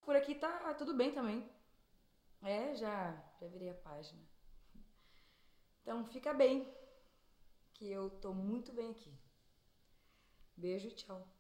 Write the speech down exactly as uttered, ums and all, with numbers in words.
por aqui tá tudo bem também. É, já, já virei a página. Então fica bem, que eu tô muito bem aqui. Beijo e tchau.